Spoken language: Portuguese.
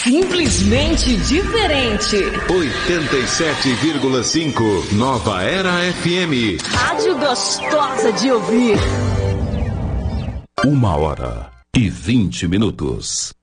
Simplesmente diferente. 87,5 Nova Era FM. Rádio gostosa de ouvir. 1h20.